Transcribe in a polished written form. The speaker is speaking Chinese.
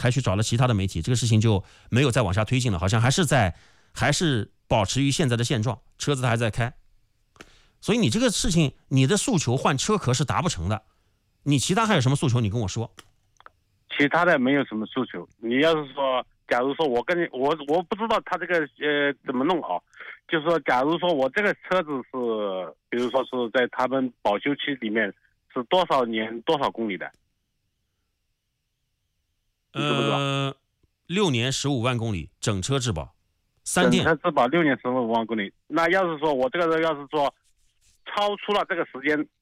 还去找了其他的媒体，这个事情就没有再往下推进了，好像还是保持于现在的现状，车子还在开。所以你这个事情，你的诉求换车壳是达不成的。你其他还有什么诉求？你跟我说。 其他的没有什么诉求。你要是说，假如说我不知道他这个怎么弄啊，就是说，假如说我这个车子是，比如说是在他们保修期里面是多少年多少公里的？你知不知道 6年15万公里，整车质保，3电。 整车质保6年15万公里。那要是说我这个人要是说超出了这个时间，